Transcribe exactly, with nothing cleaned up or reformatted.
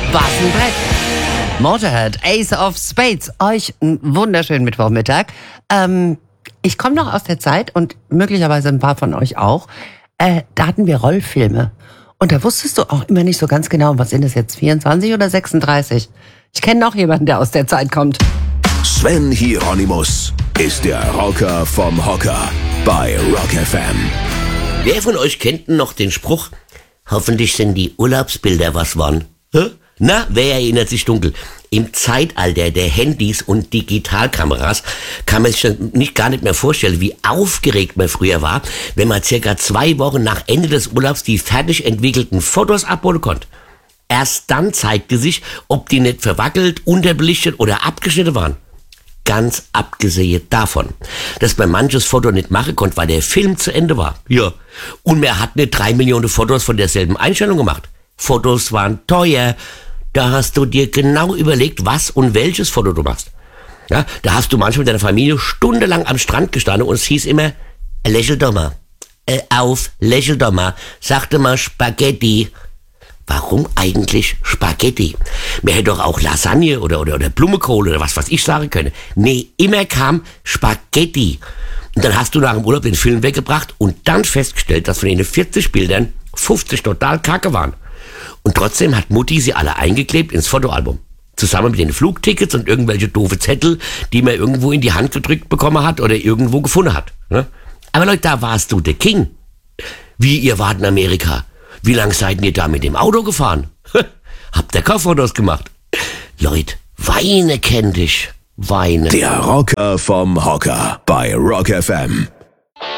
Bassenbrett. Motorhead, Ace of Spades. Euch einen wunderschönen Mittwochmittag. Ähm, ich komme noch aus der Zeit und möglicherweise ein paar von euch auch. Äh, da hatten wir Rollfilme. Und da wusstest du auch immer nicht so ganz genau, was sind das jetzt, vierundzwanzig oder sechsunddreißig? Ich kenne noch jemanden, der aus der Zeit kommt. Sven Hieronymus ist der Rocker vom Hocker bei Rock F M. Wer von euch kennt denn noch den Spruch, hoffentlich sind die Urlaubsbilder was waren? Hä? Na, wer erinnert sich dunkel? Im Zeitalter der Handys und Digitalkameras kann man sich nicht gar nicht mehr vorstellen, wie aufgeregt man früher war, wenn man circa zwei Wochen nach Ende des Urlaubs die fertig entwickelten Fotos abholen konnte. Erst dann zeigte sich, ob die nicht verwackelt, unterbelichtet oder abgeschnitten waren. Ganz abgesehen davon, dass man manches Foto nicht machen konnte, weil der Film zu Ende war. Ja. Und man hat nicht drei Millionen Fotos von derselben Einstellung gemacht. Fotos waren teuer. Da hast du dir genau überlegt, was und welches Foto du machst. Ja, da hast du manchmal mit deiner Familie stundenlang am Strand gestanden und es hieß immer, lächel doch mal, äh, auf, lächel doch mal, sagte mal Spaghetti. Warum eigentlich Spaghetti? Man hätte doch auch Lasagne oder, oder, oder Blumenkohl oder was, was ich sagen können. Nee, immer kam Spaghetti. Und dann hast du nach dem Urlaub den Film weggebracht und dann festgestellt, dass von den vierzig Bildern fünfzig total kacke waren. Und trotzdem hat Mutti sie alle eingeklebt ins Fotoalbum. Zusammen mit den Flugtickets und irgendwelche doofe Zettel, die man irgendwo in die Hand gedrückt bekommen hat oder irgendwo gefunden hat. Ne? Aber Leute, da warst du der King. Wie, ihr wart in Amerika? Wie lang seid ihr da mit dem Auto gefahren? Habt ihr keine Fotos gemacht? Leute, Weine kenn dich. Weine. Der Rocker vom Hocker bei Rock F M.